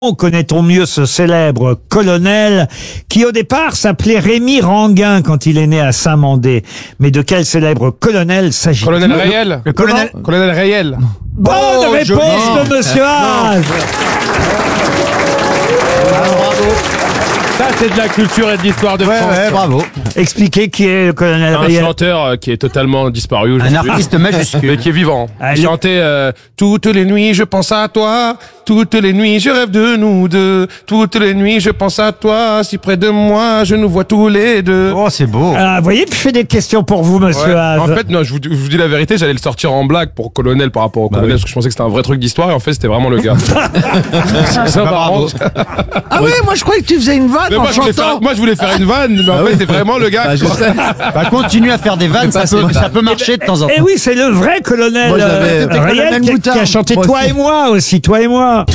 Connaît-on mieux ce célèbre colonel qui au départ s'appelait Rémy Ranguin quand il est né à Saint-Mandé. Mais de quel célèbre colonel s'agit-il? Colonel Rayel. Le colonel. Colonel Rayel. Bonne réponse de Monsieur Haas. Ça, c'est de la culture et de l'histoire de France. Ouais, bravo. Expliquez qui est le colonel Un Rayel. chanteur qui est totalement disparu aujourd'hui. Un artiste majuscule. Mais qui est vivant. Ah, Il chantait toutes les nuits je pense à toi, toutes les nuits je rêve de nous deux, toutes les nuits je pense à toi, si près de moi je nous vois tous les deux. Oh, c'est beau. Ah, vous voyez, je fais des questions pour vous, Monsieur Ouais. Haas. En fait, non, je vous dis la vérité, j'allais le sortir en blague pour colonel par rapport au colonel, parce que je pensais que c'était un vrai truc d'histoire, et en fait, c'était vraiment le gars. C'est ça, marrant. Ah ouais, moi je croyais que tu faisais une vanne Mais en moi, chantant. je voulais faire une vanne, mais en fait, c'était vraiment le gars. Je sais. Bah, continue à faire des vannes, ça peut marcher de temps en temps. Eh oui, c'est le vrai colonel Moi, j'avais- Rayel Colonel qui Moutard. a chanté Moi Toi aussi. et moi aussi, Toi et moi.